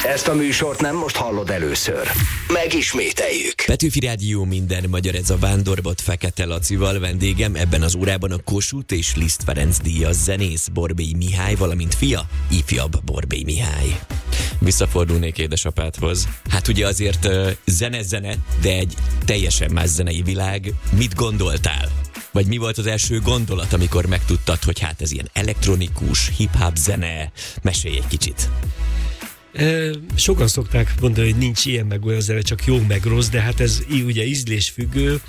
Ezt a műsort nem most hallod először. Megismételjük. Petőfi Rádió, minden magyar, ez a Vándorbot Fekete Lacival. Vendégem ebben az órában a Kossuth és Liszt Ferenc díjas zenész Borbély Mihály, valamint fia, ifjabb Borbély Mihály. Visszafordulnék édesapádhoz. Hát ugye azért zene, de egy teljesen más zenei világ. Mit gondoltál? Vagy mi volt az első gondolat, amikor megtudtad, hogy hát ez ilyen elektronikus, hip-hop zene? Mesélj egy kicsit. Sokan szokták mondani, hogy nincs ilyen meg olyan zene, csak jó meg rossz, de hát ez ugye ízlésfüggő,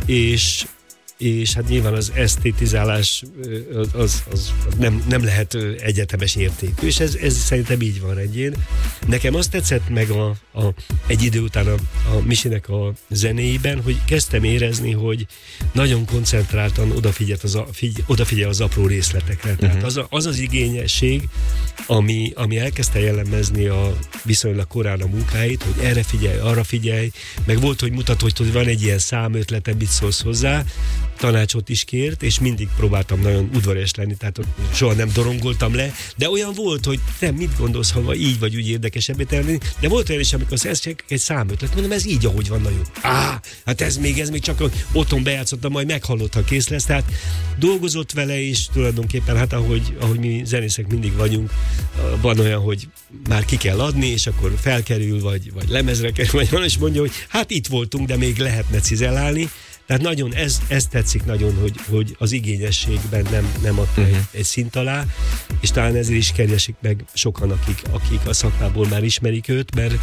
és hát nyilván az esztétizálás az nem lehet egyetemes értékű, és ez szerintem így van egyén. Nekem azt tetszett meg egy idő után a Misinek a zenéiben, hogy kezdtem érezni, hogy nagyon koncentráltan odafigyel az apró részletekre. Tehát az igényesség, ami elkezdte jellemezni viszonylag korán a munkáit, hogy erre figyelj, arra figyelj, meg volt, hogy mutatod, hogy van egy ilyen számötlete, mit szólsz hozzá, tanácsot is kért, és mindig próbáltam nagyon udvarias lenni, tehát soha nem dorongoltam le, de olyan volt, hogy nem, mit gondolsz, ha így vagy úgy érdekesebbé tenni, de volt olyan is, amikor ez csak egy számötlet, mondom, ez így, ahogy van, nagyon. Hát ez még csak otthon bejátszottam, majd meghallott, ha kész lesz, tehát dolgozott vele, és tulajdonképpen, hát ahogy mi zenészek mindig vagyunk, van olyan, hogy már ki kell adni, és akkor felkerül, vagy lemezre kerül, vagy van, és mondja, hogy hát itt voltunk, de még lehetne cizellálni. Tehát nagyon, ez tetszik nagyon, hogy az igényességben nem adta egy szint alá, és talán ezért is keresik meg sokan, akik a szakmából már ismerik őt, mert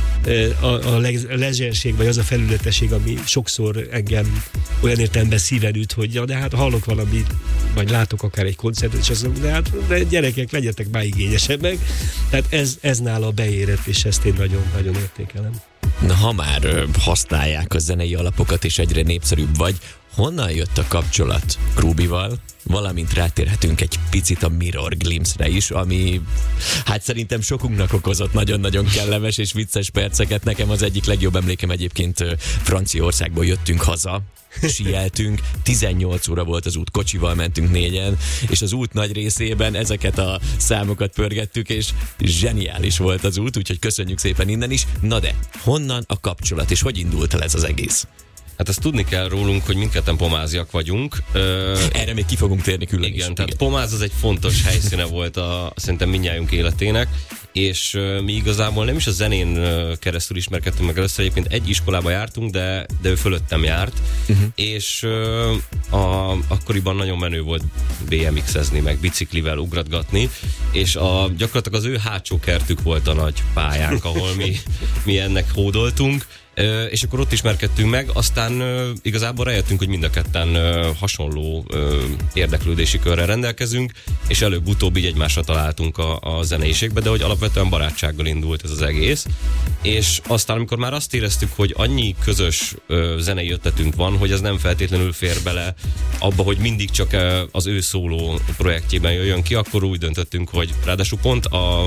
a lezserség, vagy az a felületesség, ami sokszor engem olyan értelemben szíven üt, hogy ja, de hát hallok valamit, vagy látok akár egy koncertet, és azt mondom, de gyerekek, legyetek már igényesebbek. Tehát ez nála beérett, és ezt én nagyon-nagyon értékelem. Na, ha már használják a zenei alapokat, és egyre népszerűbb vagy, honnan jött a kapcsolat Krúbival? Valamint rátérhetünk egy picit a Mirror Glimpse-re is, ami hát szerintem sokunknak okozott nagyon-nagyon kellemes és vicces perceket. Nekem az egyik legjobb emlékem egyébként Franciaországból jöttünk haza, sieltünk, 18 óra volt az út, kocsival mentünk 4-en, és az út nagy részében ezeket a számokat pörgettük, és zseniális volt az út, úgyhogy köszönjük szépen innen is. Na de, honnan a kapcsolat, és hogy indult el ez az egész? Hát ezt tudni kell rólunk, hogy mindketten pomáziak vagyunk. Erre még ki fogunk térni külön is. Igen, tehát Pomáz az egy fontos helyszíne volt szerintem mindnyájunk életének, és mi igazából nem is a zenén keresztül ismerkedtünk meg először, egyébként egy iskolába jártunk, de ő fölöttem járt, és akkoriban nagyon menő volt BMX-ezni, meg biciklivel ugratgatni, és gyakorlatilag az ő hátsó kertük volt a nagy pályánk, ahol mi ennek hódoltunk, és akkor ott ismerkedtünk meg, aztán igazából rájöttünk, hogy mind a ketten hasonló érdeklődési körrel rendelkezünk, és előbb-utóbb így egymásra találtunk a zeneiségbe, de hogy alapvetően barátsággal indult ez az egész, és aztán amikor már azt éreztük, hogy annyi közös zenei ötletünk van, hogy ez nem feltétlenül fér bele abba, hogy mindig csak az ő szóló projektjében jöjjön ki, akkor úgy döntöttünk, hogy ráadásul pont